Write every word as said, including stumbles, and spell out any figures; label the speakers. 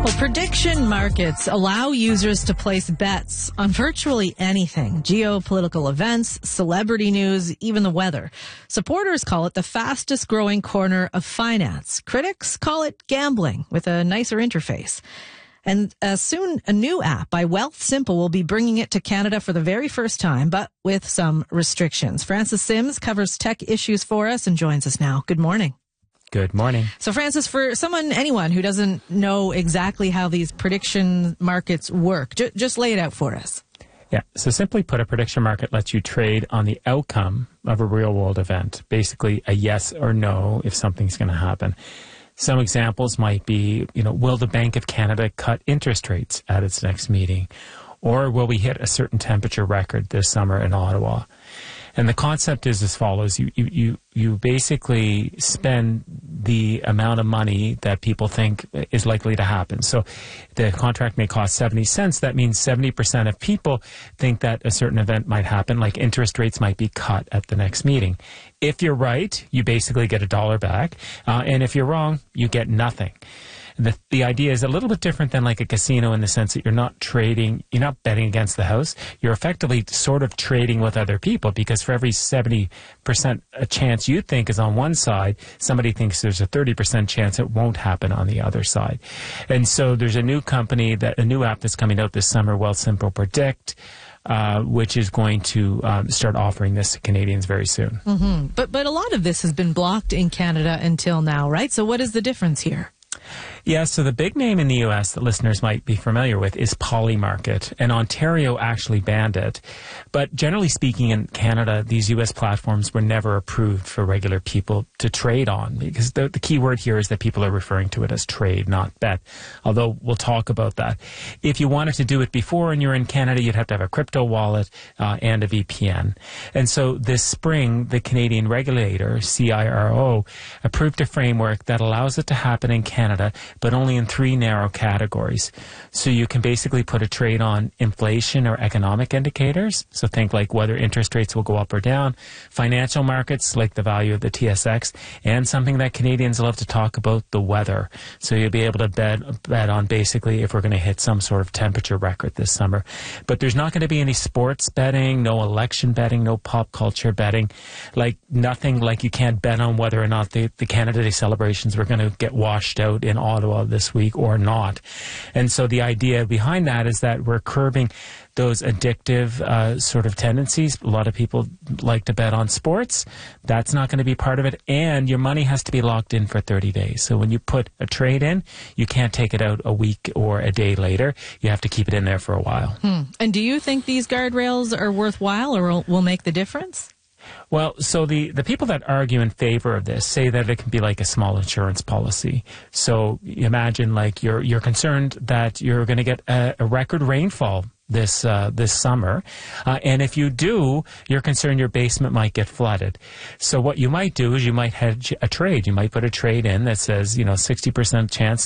Speaker 1: Well, prediction markets allow users to place bets on virtually anything. Geopolitical events, celebrity news, even the weather. Supporters call it the fastest growing corner of finance. Critics call it gambling with a nicer interface. And uh, soon a new app by Wealthsimple will be bringing it to Canada for the very first time, but with some restrictions. Francis Sims covers tech issues for us and joins us now. Good morning.
Speaker 2: Good morning.
Speaker 1: So, Francis, for someone, anyone who doesn't know exactly how these prediction markets work, ju- just lay it out for us.
Speaker 2: Yeah. So simply put, a prediction market lets you trade on the outcome of a real-world event, basically a yes or no if something's going to happen. Some examples might be, you know, will the Bank of Canada cut interest rates at its next meeting? Or will we hit a certain temperature record this summer in Ottawa? And the concept is as follows. You, you, you, you basically spend the amount of money that people think is likely to happen. So the contract may cost seventy cents. That means seventy percent of people think that a certain event might happen, like interest rates might be cut at the next meeting. If you're right, you basically get a dollar back. Uh, and if you're wrong, you get nothing. The, the idea is a little bit different than like a casino in the sense that you're not trading, you're not betting against the house. You're effectively sort of trading with other people because for every seventy percent a chance you think is on one side, somebody thinks there's a thirty percent chance it won't happen on the other side. And so there's a new company, that a new app that's coming out this summer, Wealthsimple Predict, Uh, which is going to um, start offering this to Canadians very soon.
Speaker 1: Mm-hmm. But but a lot of this has been blocked in Canada until now, right? So what is the difference here?
Speaker 2: Yeah, so the big name in the U S that listeners might be familiar with is Polymarket, and Ontario actually banned it. But generally speaking, in Canada, these U S platforms were never approved for regular people to trade on, because the, the key word here is that people are referring to it as trade, not bet, although we'll talk about that. If you wanted to do it before and you're in Canada, you'd have to have a crypto wallet uh, and a V P N. And so this spring, the Canadian regulator, C I R O, approved a framework that allows it to happen in Canada, but only in three narrow categories. So you can basically put a trade on inflation or economic indicators. So think like whether interest rates will go up or down, financial markets like the value of the T S X, and something that Canadians love to talk about, the weather. So you'll be able to bet, bet on basically if we're going to hit some sort of temperature record this summer. But there's not going to be any sports betting, no election betting, no pop culture betting, like nothing, like you can't bet on whether or not the, the Canada Day celebrations were going to get washed out in Ottawa this week or not. And so the idea behind that is that we're curbing those addictive uh, sort of tendencies. A lot of people like to bet on sports. That's not going to be part of it. And your money has to be locked in for thirty days. So when you put a trade in, you can't take it out a week or a day later. You have to keep it in there for a while.
Speaker 1: Hmm. And do you think these guardrails are worthwhile or will, will make the difference?
Speaker 2: Well, so the, the people that argue in favor of this say that it can be like a small insurance policy. So imagine like you're you're concerned that you're going to get a, a record rainfall this uh, this summer, uh, and if you do, you're concerned your basement might get flooded. So what you might do is you might hedge a trade. You might put a trade in that says, you know, sixty percent chance